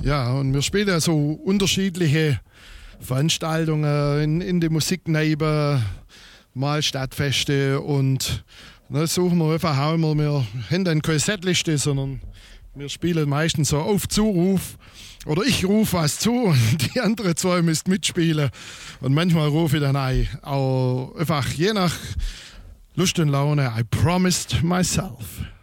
Ja, und wir spielen ja so unterschiedliche Veranstaltungen in der Musikkneipe, mal Stadtfeste und da suchen wir einfach auch immer, wir haben dann keine Setliste, sondern wir spielen meistens so auf Zuruf oder ich rufe was zu und die anderen zwei müssen mitspielen und manchmal rufe ich dann auch einfach je nach Lust und Laune I promised myself.